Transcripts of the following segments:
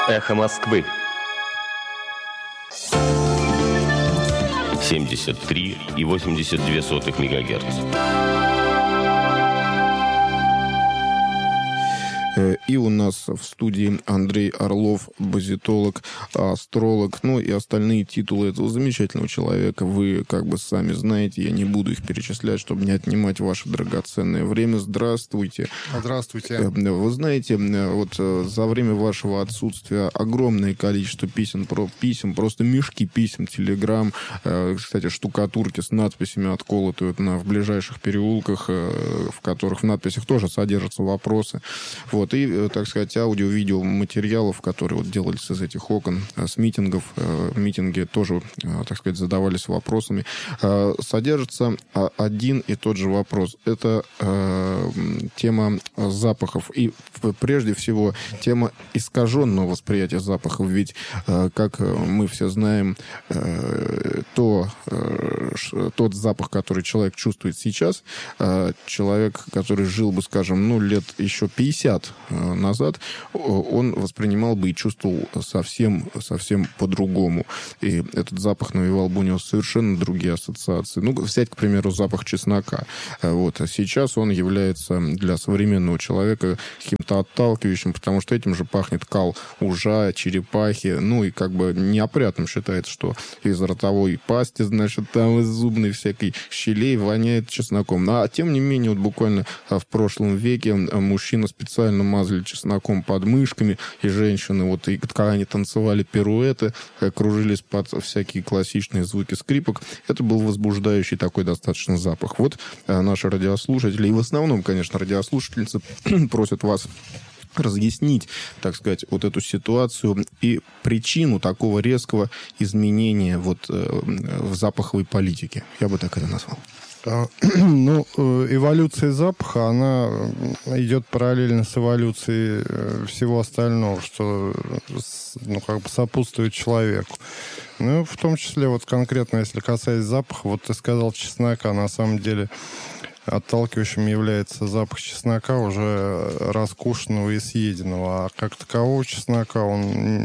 Эхо Москвы 73,82 МГц. И у нас в студии Андрей Орлов, базитолог, астролог, ну и остальные титулы этого замечательного человека. Вы как бы сами знаете, я не буду их перечислять, чтобы не отнимать ваше драгоценное время. Здравствуйте. Здравствуйте. Вы знаете, вот за время вашего отсутствия огромное количество писем, просто мешки писем, телеграм, кстати, штукатурки с надписями отколоты в ближайших переулках, в которых в надписях тоже содержатся вопросы. Вот, и, так сказать, аудио-видео материалов, которые вот делались из этих окон, с митингов. Митинги тоже, так сказать, задавались вопросами. Содержится один и тот же вопрос. Это тема запахов. И прежде всего тема искаженного восприятия запахов. Ведь, как мы все знаем, тот запах, который человек чувствует сейчас, человек, который жил бы, скажем, лет еще 50 назад, он воспринимал бы и чувствовал совсем по-другому. И этот запах навевал бы у него совершенно другие ассоциации. Взять, к примеру, запах чеснока. Вот. А сейчас он является для современного человека каким-то отталкивающим, потому что этим же пахнет кал ужа, черепахи. И как бы неопрятным считается, что из ротовой пасти, значит, там из зубной всякой щелей воняет чесноком. А тем не менее, вот буквально в прошлом веке мужчина специально мазали чесноком под мышками, и женщины, и когда они танцевали пируэты, кружились под всякие классичные звуки скрипок, это был возбуждающий такой достаточно запах. Вот наши радиослушатели, и в основном, конечно, радиослушательницы просят вас разъяснить, так сказать, вот эту ситуацию и причину такого резкого изменения в запаховой политике. Я бы так это назвал. Эволюция запаха, она идет параллельно с эволюцией всего остального, что сопутствует человеку. В том числе, конкретно, если касаясь запаха, ты сказал чеснока, на самом деле отталкивающим является запах чеснока, уже раскушенного и съеденного. А как такового чеснока он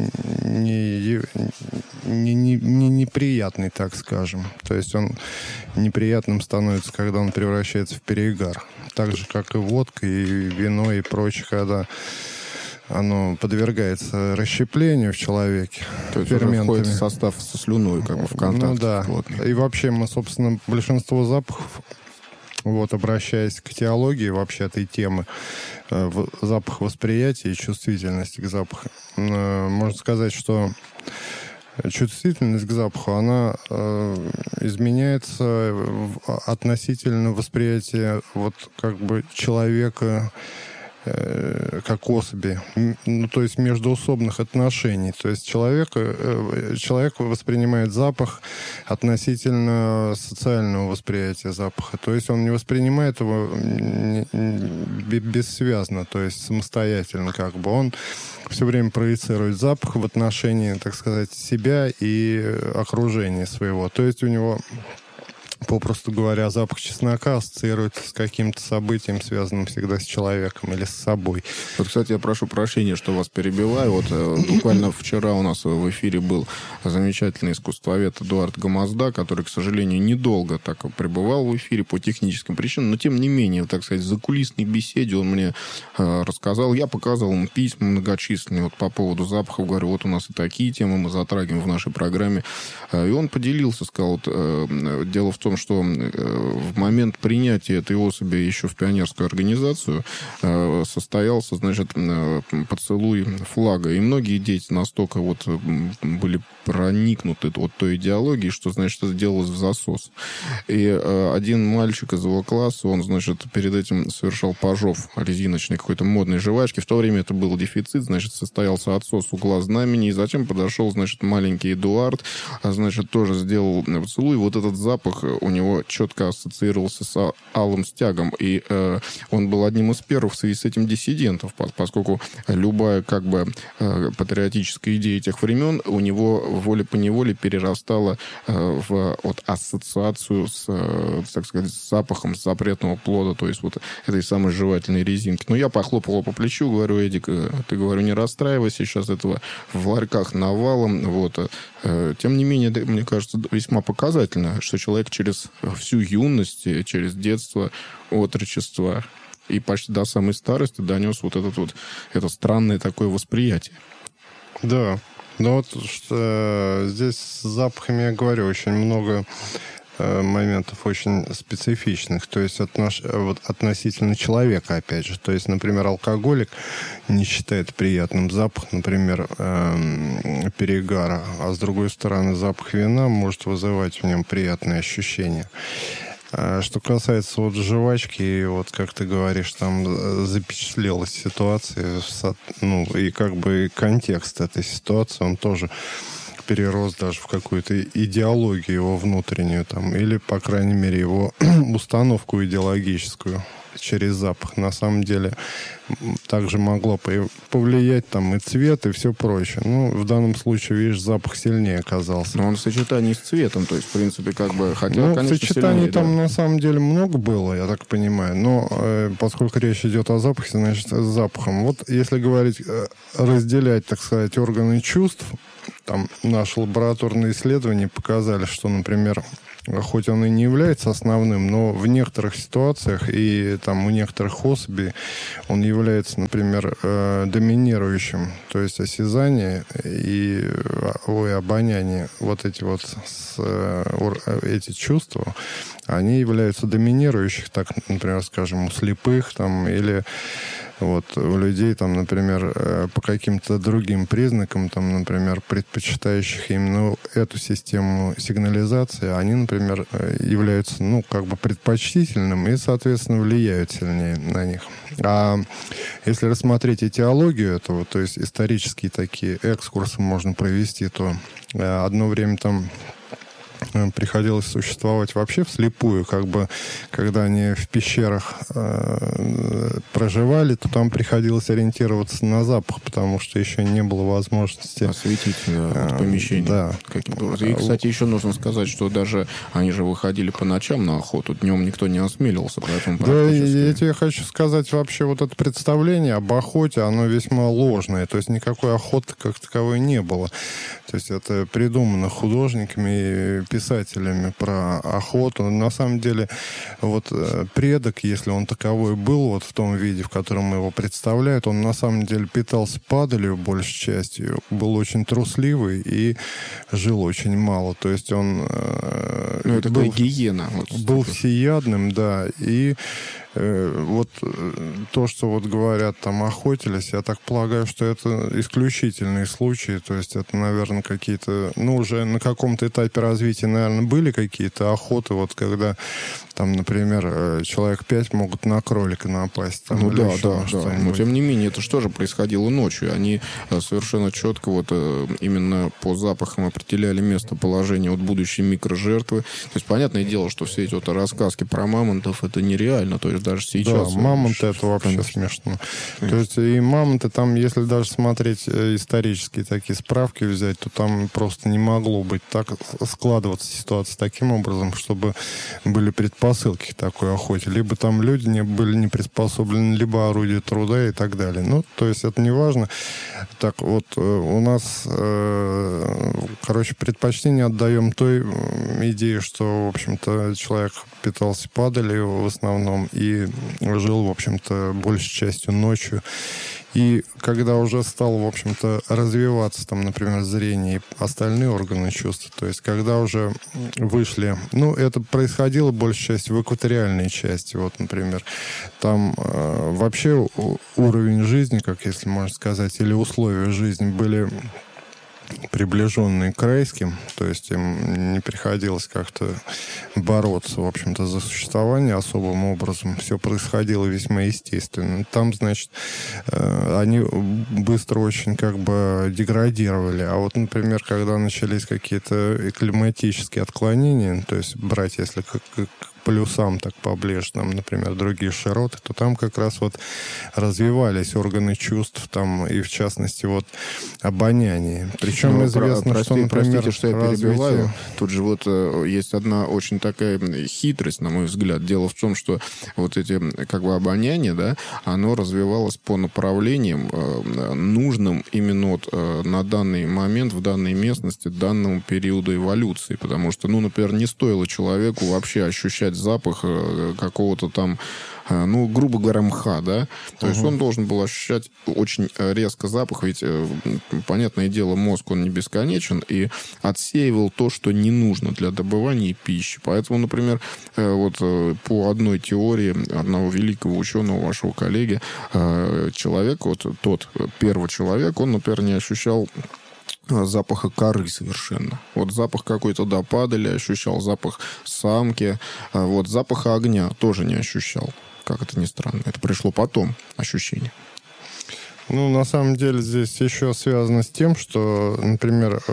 неприятный, так скажем. То есть он неприятным становится, когда он превращается в перегар. Так же, как и водка, и вино, и прочее, когда оно подвергается расщеплению в человеке. То есть уже входит в состав со слюной, как бы в контакт. Да. Плотный. И вообще мы, собственно, большинство запахов, обращаясь к теологии вообще этой темы, запах восприятия и чувствительности к запаху, можно сказать, что чувствительность к запаху, она изменяется относительно восприятия человека как особи, то есть междоусобных отношений. То есть человек воспринимает запах относительно социального восприятия запаха. То есть он не воспринимает его бессвязно, то есть самостоятельно как бы. Он все время проецирует запах в отношении, так сказать, себя и окружения своего. То есть у него, попросту говоря, запах чеснока ассоциируется с каким-то событием, связанным всегда с человеком или с собой. Кстати, я прошу прощения, что вас перебиваю. Буквально вчера у нас в эфире был замечательный искусствовед Эдуард Гомозда, который, к сожалению, недолго так пребывал в эфире по техническим причинам, но тем не менее, так сказать, в закулисной беседе он мне рассказал. Я показывал ему письма многочисленные по поводу запахов. Говорю, у нас и такие темы мы затрагиваем в нашей программе. И он поделился, сказал, дело в том, что в момент принятия этой особи еще в пионерскую организацию состоялся, поцелуй флага. И многие дети настолько были проникнуты той идеологией, что, это делалось в засос. И один мальчик из его класса, он, перед этим совершал пожов резиночной какой-то модной жвачки. В то время это был дефицит, состоялся отсос угла знамени, и затем подошел, маленький Эдуард, тоже сделал поцелуй. Вот этот запах, у него четко ассоциировался с алым стягом. И он был одним из первых в связи с этим диссидентов, поскольку любая как бы патриотическая идея тех времен у него волей-поневолей перерастала в ассоциацию с, так сказать, с запахом запретного плода, то есть вот этой самой жевательной резинки. Но я похлопал его по плечу, говорю: Эдик, ты, говорю, не расстраивайся, сейчас этого в ларьках навалом. Вот. Тем не менее, мне кажется, весьма показательно, что человек через всю юность, через детство, отрочество и почти до самой старости донес вот это странное такое восприятие. Да. Ну вот что, здесь с запахами, я говорю, очень много моментов очень специфичных, то есть относительно человека, опять же. То есть, например, алкоголик не считает приятным запах, например, перегара, а с другой стороны, запах вина может вызывать в нем приятные ощущения. Что касается жвачки, как ты говоришь, там запечатлелась ситуация, и как бы контекст этой ситуации, он тоже перерос даже в какую-то идеологию его внутреннюю, там, или, по крайней мере, его установку идеологическую через запах. На самом деле, также могло повлиять там и цвет, и все прочее. В данном случае, видишь, запах сильнее оказался. Но он в сочетании с цветом, то есть, в принципе, как бы хотел, конечно, сочетаний сильнее, там, да. на самом деле, много было, я так понимаю. Но поскольку речь идет о запахе, значит, с запахом. Вот если говорить, разделять, так сказать, органы чувств, там наши лабораторные исследования показали, что, например, хоть он и не является основным, но в некоторых ситуациях и там у некоторых особей он является, например, доминирующим. То есть осязание и обоняние, эти чувства, они являются доминирующих, так, например, скажем, у слепых там, или у людей, там, например, по каким-то другим признакам, там, например, предпочитающих именно эту систему сигнализации, они, например, являются, предпочтительным и, соответственно, влияют сильнее на них. А если рассмотреть этиологию этого, то есть исторические такие экскурсы можно провести, то одно время там приходилось существовать вообще вслепую, когда они в пещерах проживали, то там приходилось ориентироваться на запах, потому что еще не было возможности осветить помещение. Да. И, кстати, еще нужно сказать, что даже они же выходили по ночам на охоту, днем никто не осмеливался, поэтому я тебе хочу сказать, вообще это представление об охоте, оно весьма ложное, то есть никакой охоты как таковой не было. То есть это придумано художниками и писателями про охоту. На самом деле, предок, если он таковой был, в том виде, в котором его представляют, он на самом деле питался падалью большей частью, был очень трусливый и жил очень мало. То есть он это такая гиена. Был всеядным, да, и то, что говорят, там охотились, я так полагаю, что это исключительные случаи, то есть это, наверное, какие-то, уже на каком-то этапе развития, наверное, были какие-то охоты, когда там, например, человек 5 могут на кролика напасть. Там, да. Но тем не менее, это что же происходило ночью? Они совершенно четко именно по запахам определяли местоположение будущей микрожертвы. То есть, понятное дело, что все эти рассказки про мамонтов, это нереально, то есть даже сейчас... Да, мамонты это вообще смешно. То есть и мамонты там, если даже смотреть исторические такие справки взять, то там просто не могло быть так, складываться ситуация таким образом, чтобы были предпосылки к такой охоте. Либо там люди были не приспособлены, либо орудия труда и так далее. То есть это не важно. Так у нас, предпочтение отдаем той идее, что, в общем-то, человек питался падалью в основном и жил, в общем-то, большей частью ночью. И когда уже стал, в общем-то, развиваться, там, например, зрение и остальные органы чувств, то есть когда уже вышли... это происходило большей частью в экваториальной части, например. Там вообще уровень жизни, как если можно сказать, или условия жизни были приближенные к райским, то есть им не приходилось как-то бороться, в общем-то, за существование особым образом. Все происходило весьма естественно. Там, значит, они быстро очень как бы деградировали. А вот, например, когда начались какие-то климатические отклонения, то есть брать, если к плюсам так поближе, там, например, другие широты, то там как раз вот развивались органы чувств, там, и в частности вот обоняние. Причем известно, что, например, простите, что я перебиваю. Тут же вот есть одна очень такая хитрость, на мой взгляд. Дело в том, что вот эти как бы обоняние, да, оно развивалось по направлениям, нужным именно вот на данный момент, в данной местности, данному периоду эволюции. Потому что, ну, например, не стоило человеку вообще ощущать запах какого-то там, ну, грубо говоря, мха, да? То есть он должен был ощущать очень резко запах, ведь, понятное дело, мозг, он не бесконечен, и отсеивал то, что не нужно для добывания пищи. Поэтому, например, вот по одной теории одного великого ученого, вашего коллеги, человек, вот тот первый человек, он, например, не ощущал запаха коры совершенно. Вот запах какой-то до падали, ощущал запах самки. Вот запаха огня тоже не ощущал. Как это ни странно. Это пришло потом, ощущение. Ну, на самом деле, здесь еще связано с тем, что, например,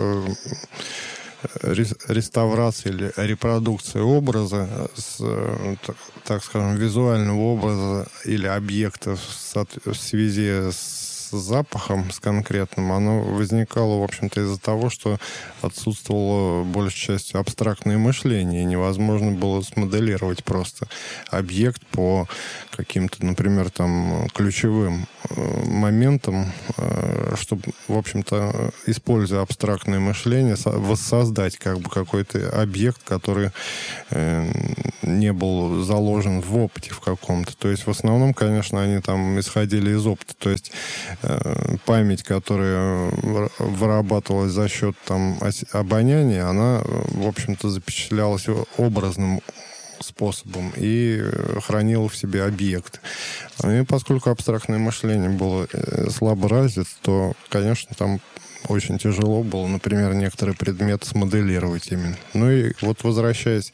реставрация или репродукция образа, так скажем, визуального образа или объекта в связи с запахом, с конкретным, оно возникало, в общем-то, из-за того, что отсутствовало большей частью абстрактное мышление, и невозможно было смоделировать просто объект по каким-то, например, там, ключевым моментам, чтобы, в общем-то, используя абстрактное мышление, воссоздать как бы какой-то объект, который не был заложен в опыте в каком-то. То есть, в основном, конечно, они там исходили из опыта. То есть, память, которая вырабатывалась за счет там обоняния, она, в общем-то, запечатлялась образным способом и хранила в себе объект. И поскольку абстрактное мышление было слабо развито, то, конечно, там очень тяжело было, например, некоторые предметы смоделировать именно. Ну и вот возвращаясь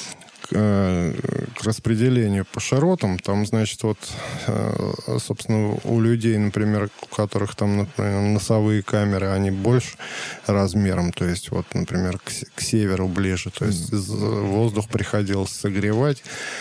к распределению по широтам, там, значит, вот, собственно, у людей, например, у которых там, например, носовые камеры, они больше размером, то есть, вот, например, к северу ближе, то есть воздух приходилось согревать,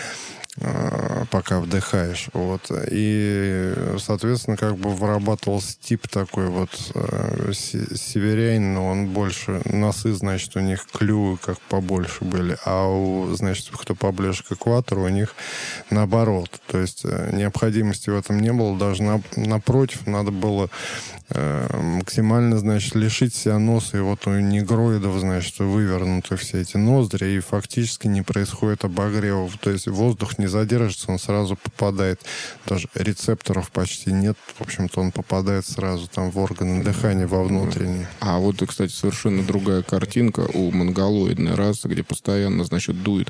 пока вдыхаешь, вот, и, соответственно, как бы вырабатывался тип такой вот северянин, но он больше, носы, значит, у них клювы как побольше были, а у, значит, кто поближе к экватору, у них наоборот, то есть необходимости в этом не было, даже напротив, надо было максимально, значит, лишить себя носа, и вот у негроидов, значит, вывернуты все эти ноздри, и фактически не происходит обогрева, то есть воздух не задержится, он сразу попадает, даже рецепторов почти нет, в общем-то, он попадает сразу там в органы дыхания, во внутренние. А вот, кстати, совершенно другая картинка у монголоидной расы, где постоянно, значит, дуют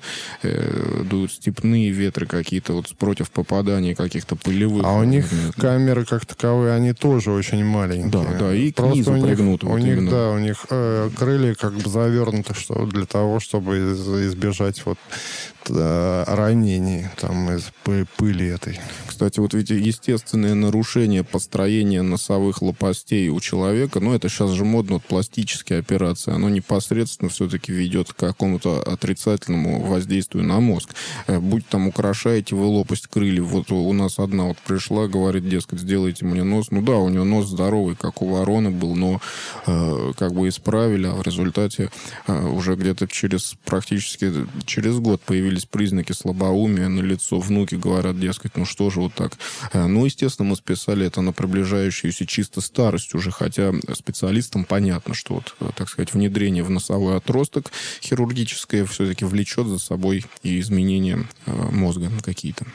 степные ветры какие-то, вот против попадания каких-то пылевых. А у них камеры как таковые, они тоже очень маленькие. Да, и к низу пригнуты. У них, да, у них крылья как бы завернуты, что для того, чтобы избежать вот ранений там из пыли этой. Кстати, вот ведь естественное нарушение построения носовых лопастей у человека, ну, это сейчас же модно, вот пластические операции, оно непосредственно все-таки ведет к какому-то отрицательному воздействию на мозг. Будь там украшаете вы лопасть крыльев, вот у нас одна вот пришла, говорит, дескать, сделайте мне нос. Ну да, у нее нос здоровый, как у вороны был, но как бы исправили, а в результате уже где-то практически через год появились признаки слабоумия на лицо. Внуки говорят, дескать, ну что же вот так. Ну, естественно, мы списали это на приближающуюся чисто старость уже, хотя специалистам понятно, что вот, так сказать, внедрение в носовой отросток хирургическое все-таки влечет за собой и изменения мозга какие-то.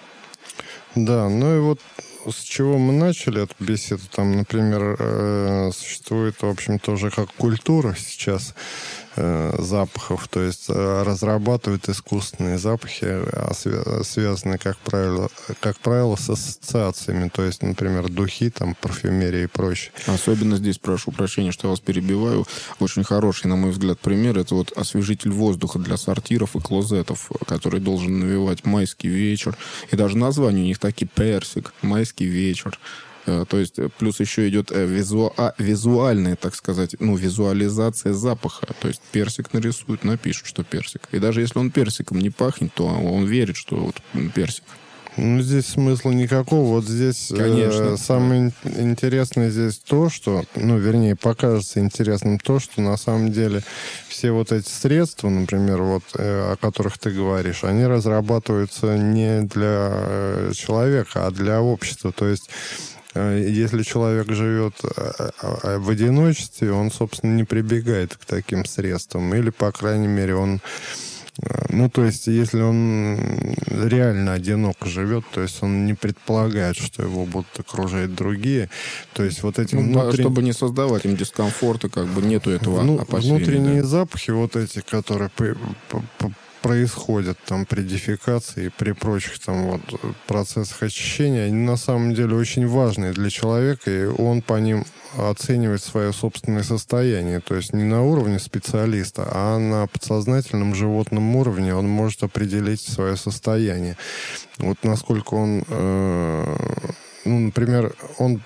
Да, ну и вот с чего мы начали эту беседу, там, например, существует, в общем, тоже как культура сейчас запахов, то есть разрабатывают искусственные запахи, связанные, как правило, с ассоциациями, то есть, например, духи, там, парфюмерия и прочее. Особенно здесь, прошу прощения, что я вас перебиваю, очень хороший, на мой взгляд, пример, это вот освежитель воздуха для сортиров и клозетов, который должен навевать майский вечер, и даже названия у них такие: персик, майский вечер. То есть плюс еще идет визуальная, так сказать, визуализация запаха. То есть персик нарисуют, напишут, что персик. И даже если он персиком не пахнет, то он верит, что вот персик. Здесь смысла никакого. Вот здесь самое интересное здесь то, что, покажется интересным то, что на самом деле все вот эти средства, например, вот о которых ты говоришь, они разрабатываются не для человека, а для общества. То есть если человек живет в одиночестве, он, собственно, не прибегает к таким средствам. Или, по крайней мере, он... то есть, если он реально одиноко живет, то есть он не предполагает, что его будут окружать другие. То есть вот эти чтобы не создавать им дискомфорта, как бы нету этого опасения. Внутренние запахи вот эти, которые происходят там при дефекации и при прочих там вот процессах очищения, они на самом деле очень важные для человека, и он по ним оценивает свое собственное состояние. То есть не на уровне специалиста, а на подсознательном животном уровне он может определить свое состояние. Вот насколько он, например, он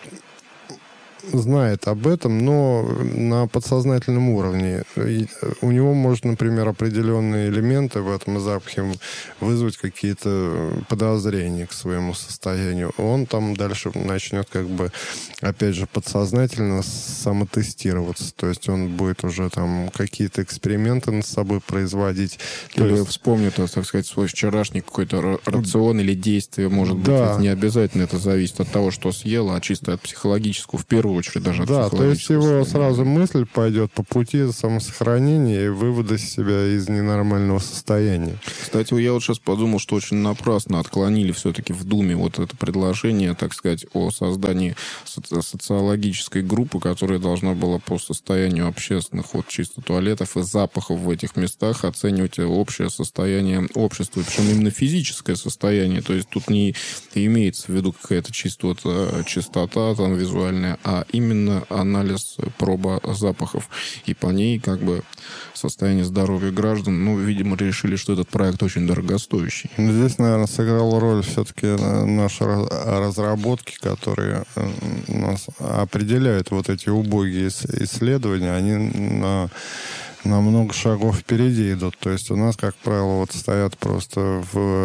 знает об этом, но на подсознательном уровне. У него может, например, определенные элементы в этом запахе вызвать какие-то подозрения к своему состоянию. Он там дальше начнет опять же, подсознательно самотестироваться. То есть он будет уже там какие-то эксперименты над собой производить. Или вспомнит, так сказать, свой вчерашний какой-то рацион или действие, может быть. Да. Не обязательно это зависит от того, что съел, а чисто от психологического, в первую очередь даже от психологического. Да, то есть его состояния. сразу мысль пойдет по пути самосохранения и вывода себя из ненормального состояния. Кстати, я вот сейчас подумал, что очень напрасно отклонили все-таки в Думе вот это предложение, так сказать, о создании социологической группы, которая должна была по состоянию общественных вот чисто туалетов и запахов в этих местах оценивать общее состояние общества, причем именно физическое состояние. То есть тут не имеется в виду какая-то чистота там визуальная, а именно анализ проба запахов. И по ней состояние здоровья граждан, видимо, решили, что этот проект очень дорогостоящий. Здесь, наверное, сыграла роль все-таки наши разработки, которые нас определяют вот эти убогие исследования, они на много шагов впереди идут. То есть у нас, как правило, стоят просто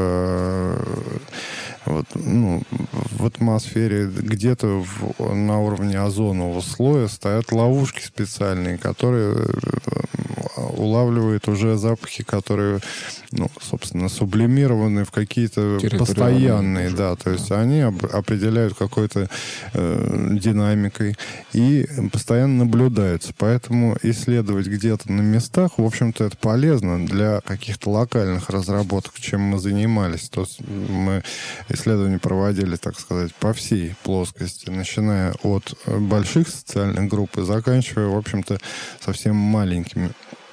в атмосфере, где-то на уровне озонового слоя стоят ловушки специальные, которые улавливают уже запахи, которые, собственно, сублимированы в какие-то постоянные, да, то есть они определяют какой-то динамикой и постоянно наблюдаются. Поэтому исследовать где-то на местах, в общем-то, это полезно для каких-то локальных разработок, чем мы занимались. То есть мы исследования проводили, так сказать, по всей плоскости, начиная от больших социальных групп и заканчивая, в общем-то, совсем маленькими.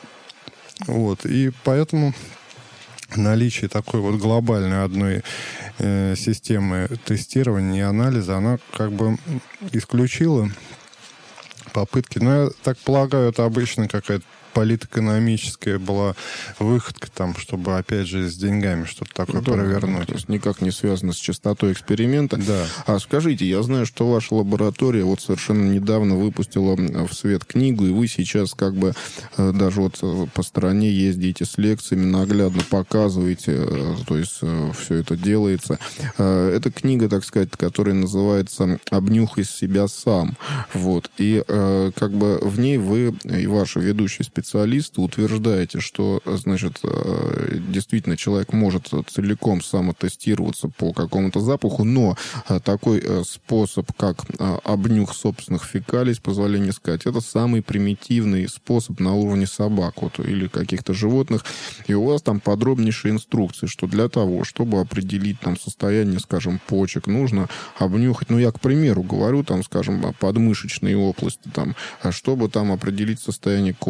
И поэтому наличие такой глобальной одной системы тестирования и анализа, она исключила попытки. Но я так полагаю, это обычно какая-то политэкономическая была выходка там, чтобы, опять же, с деньгами что-то такое провернуть. То есть никак не связано с частотой эксперимента. Да. А скажите, я знаю, что ваша лаборатория совершенно недавно выпустила в свет книгу, и вы сейчас даже по стране ездите с лекциями, наглядно показываете, то есть все это делается. Это книга, так сказать, которая называется «Обнюхай себя сам». И в ней вы и ваши ведущие специалисты утверждаете, что, действительно человек может целиком самотестироваться по какому-то запаху, но такой способ, как обнюх собственных фекалий, с позволения сказать, это самый примитивный способ на уровне собак или каких-то животных. И у вас там подробнейшие инструкции, что для того, чтобы определить состояние, почек, нужно обнюхать, я, к примеру, говорю, подмышечные области, чтобы определить состояние какого-то другого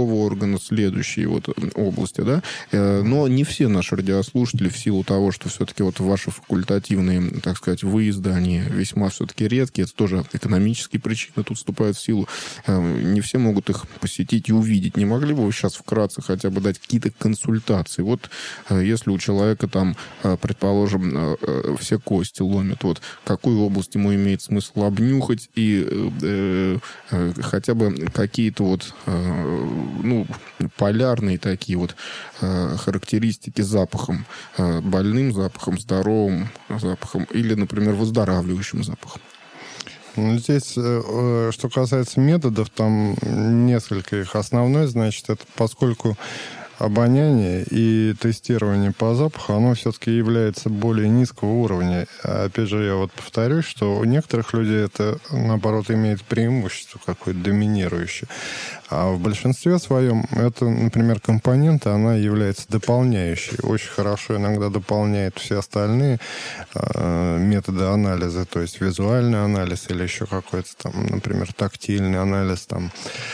полового органа следующей вот области, да. Но не все наши радиослушатели, в силу того, что все-таки вот ваши факультативные, так сказать, выезды, они весьма все-таки редкие, это тоже экономические причины тут вступают в силу, не все могут их посетить и увидеть. Не могли бы вы сейчас вкратце хотя бы дать какие-то консультации? Вот если у человека там, предположим, все кости ломят, вот какую область ему имеет смысл обнюхать и хотя бы какие-то вот, ну, полярные такие вот характеристики запахом, больным запахом, здоровым запахом или, например, выздоравливающим запахом? Ну, здесь, что касается методов, там несколько их. Основной, значит, это поскольку обоняние и тестирование по запаху, оно все-таки является более низкого уровня. Опять же, я вот повторюсь, что у некоторых людей это, наоборот, имеет преимущество какое-то доминирующее. А в большинстве своем это, например, компонента, она является дополняющей. Очень хорошо иногда дополняет все остальные методы анализа, то есть визуальный анализ или еще какой-то там, например, тактильный анализ там.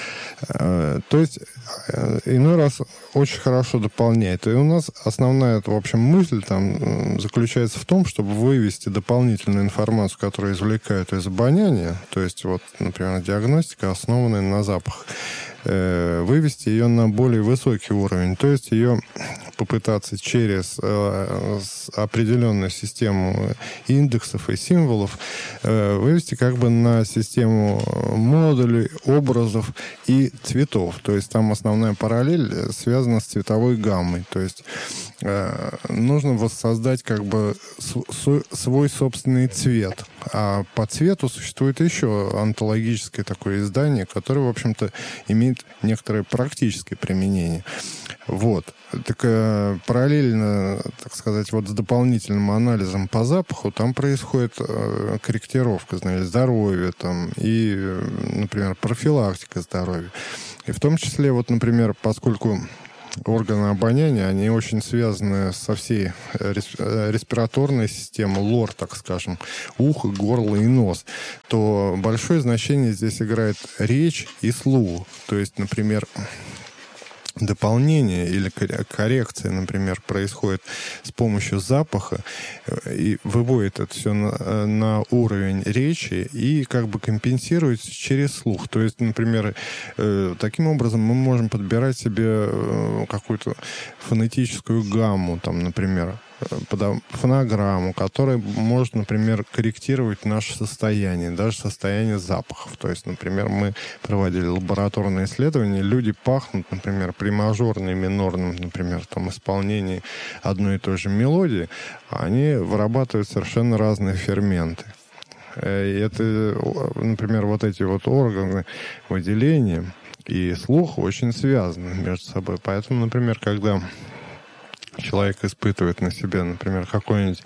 То есть иной раз очень хорошо дополняет. И у нас основная, в общем, мысль там заключается в том, чтобы вывести дополнительную информацию, которую извлекают из обоняния, то есть вот, например, диагностика, основанная на запахах, вывести ее на более высокий уровень, то есть ее попытаться через определенную систему индексов и символов вывести как бы на систему модулей, образов и цветов. То есть там основная параллель связана с цветовой гаммой. То есть нужно воссоздать как бы свой собственный цвет. А по цвету существует еще онтологическое такое издание, которое, в общем-то, имеет некоторое практическое применение. Вот. Так параллельно, так сказать, вот с дополнительным анализом по запаху там происходит корректировка, знаете, здоровья там, и, например, профилактика здоровья. И в том числе, вот, например, поскольку органы обоняния, они очень связаны со всей респираторной системой, лор, так скажем, ухо, горло и нос, то большое значение здесь играет речь и слух. То есть, например, дополнение или коррекция, например, происходит с помощью запаха и выводит это все на уровень речи и как бы компенсируется через слух. То есть, например, таким образом мы можем подбирать себе какую-то фонетическую гамму, там, например, фонограмму, которая может, например, корректировать наше состояние, даже состояние запахов. То есть, например, мы проводили лабораторные исследования, люди пахнут, например, при мажорном и минорном, например, там, исполнении одной и той же мелодии, они вырабатывают совершенно разные ферменты. И это, например, вот эти вот органы выделения и слуха очень связаны между собой. Поэтому, например, когда человек испытывает на себе, например, какую-нибудь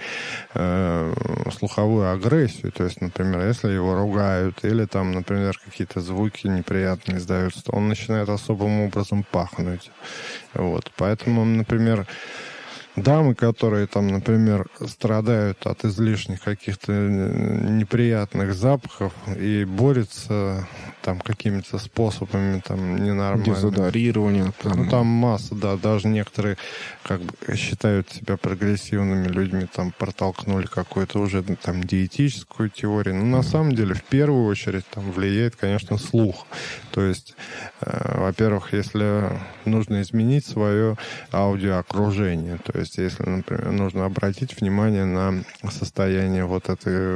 слуховую агрессию, то есть, например, если его ругают или там, например, какие-то звуки неприятные издаются, то он начинает особым образом пахнуть. Вот. Поэтому, например, дамы, которые там, например, страдают от излишних каких-то неприятных запахов и борются там какими-то способами там ненормальными. Дезодорирование. Ну, там масса, да. Даже некоторые как бы считают себя прогрессивными людьми, там протолкнули какую-то уже там диетическую теорию. Но на самом деле в первую очередь там влияет, конечно, слух. То есть, во-первых, если нужно изменить свое аудиоокружение, то есть если, например, нужно обратить внимание на состояние вот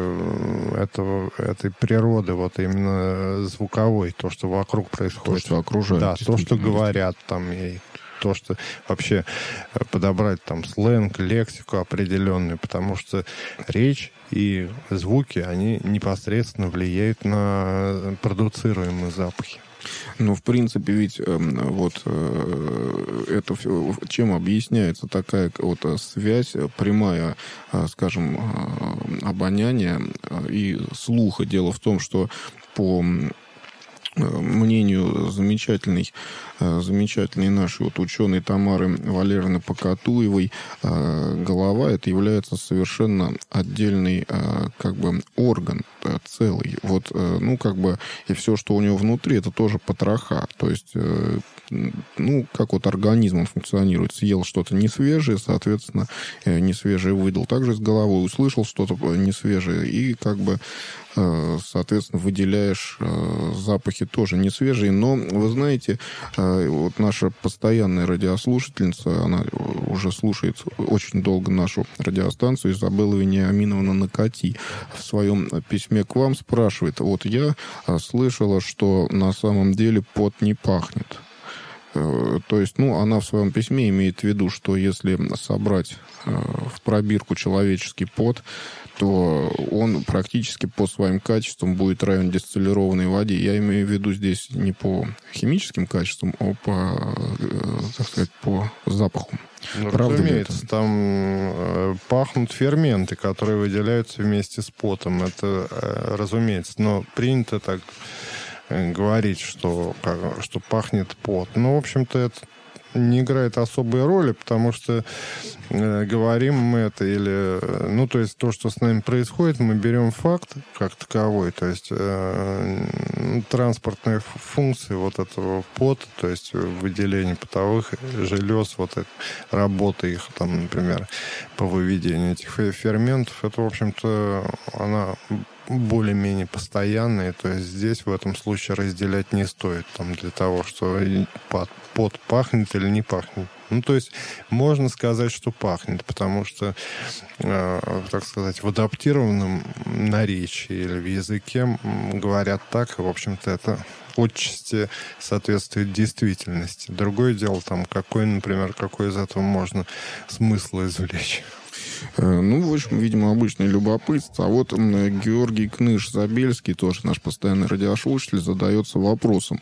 этой природы, вот именно звуковой, то, что вокруг происходит. То, что окружает. Да, то, что говорят там, и то, что вообще подобрать там сленг, лексику определенную, потому что речь и звуки, они непосредственно влияют на продуцируемые запахи. Ну, в принципе, ведь вот это чем объясняется такая вот связь прямая, скажем, обоняния и слуха. Дело в том, что по мнению замечательной нашей вот ученой Тамары Валерьевны Покатуевой, голова это является совершенно отдельный как бы орган целый. Вот, ну, как бы, и все, что у него внутри, это тоже потроха. То есть, ну, как вот организм он функционирует. Съел что-то несвежее, соответственно, несвежее выдал. Также с головой услышал что-то несвежее и как бы соответственно, выделяешь запахи тоже не свежие. Но, вы знаете, вот наша постоянная радиослушательница, она уже слушает очень долго нашу радиостанцию, Изабелла Вениаминовна Накати в своем письме к вам спрашивает. Вот я слышала, что на самом деле пот не пахнет. То есть, ну, она в своем письме имеет в виду, что если собрать в пробирку человеческий пот, то он практически по своим качествам будет равен дистиллированной воде. Я имею в виду здесь не по химическим качествам, а по, так сказать, по запаху. Ну, разумеется, там пахнут ферменты, которые выделяются вместе с потом. Это разумеется. Но принято так говорить, что пахнет пот. Ну, в общем-то, это не играет особой роли, потому что говорим мы это или... Ну, то есть то, что с нами происходит, мы берем факт как таковой, то есть транспортные функции вот этого пота, то есть выделение потовых желез, вот это, работа их, там, например, по выведению этих ферментов, это, в общем-то, она более-менее постоянные, то есть здесь в этом случае разделять не стоит там, для того, что пот пахнет или не пахнет. Ну, то есть можно сказать, что пахнет, потому что, так сказать, в адаптированном наречии или в языке говорят так, и, в общем-то, это отчасти соответствует действительности. Другое дело, там, какой из этого можно смысл извлечь. Ну, в общем, видимо, обычное любопытство. А вот Георгий Кныш-Забельский, тоже наш постоянный радиослушатель, задается вопросом,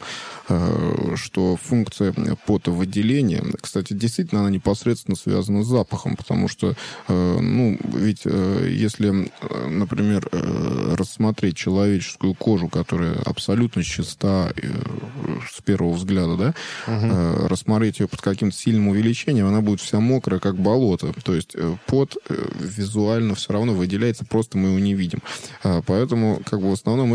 что функция потовыделения, кстати, действительно, она непосредственно связана с запахом, потому что, ну, ведь если, например, рассмотреть человеческую кожу, которая абсолютно чиста с первого взгляда, да, рассмотреть ее под каким-то сильным увеличением, она будет вся мокрая, как болото. То есть пот визуально все равно выделяется, просто мы его не видим. Поэтому, как бы, в основном